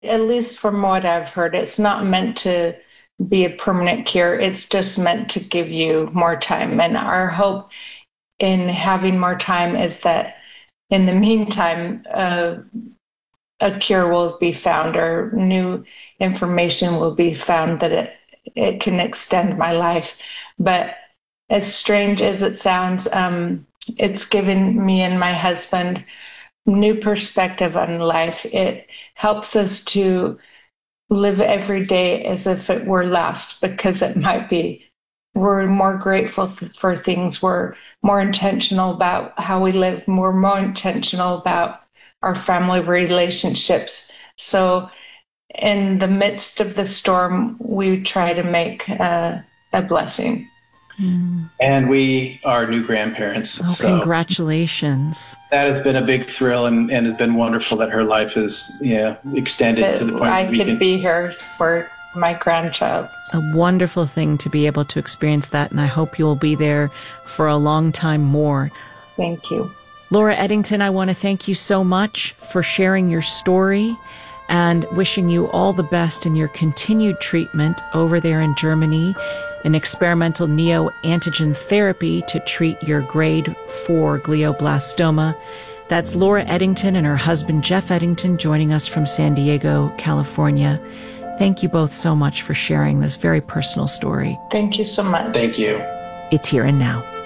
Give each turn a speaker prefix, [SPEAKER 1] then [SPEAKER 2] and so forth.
[SPEAKER 1] At least from what I've heard, it's not meant to be a permanent cure. It's just meant to give you more time. And our hope in having more time is that in the meantime, a cure will be found or new information will be found that it can extend my life. But as strange as it sounds, it's given me and my husband new perspective on life. It helps us to live every day as if it were last, because it might be. We're more grateful for things. We're more intentional about how we live. We're more intentional about our family relationships. So in the midst of the storm, we try to make a blessing.
[SPEAKER 2] And we are new grandparents.
[SPEAKER 3] Oh, so congratulations.
[SPEAKER 2] That has been a big thrill, and has been wonderful that her life is extended to the point
[SPEAKER 1] I could be here for my grandchild.
[SPEAKER 3] A wonderful thing to be able to experience that, and I hope you will be there for a long time more.
[SPEAKER 1] Thank you.
[SPEAKER 3] Laura Eddington, I want to thank you so much for sharing your story and wishing you all the best in your continued treatment over there in Germany, an experimental neoantigen therapy to treat your grade 4 glioblastoma. That's Laura Eddington and her husband, Jeff Eddington, joining us from San Diego, California. Thank you both so much for sharing this very personal story.
[SPEAKER 1] Thank you so much.
[SPEAKER 2] Thank you.
[SPEAKER 3] It's Here and Now.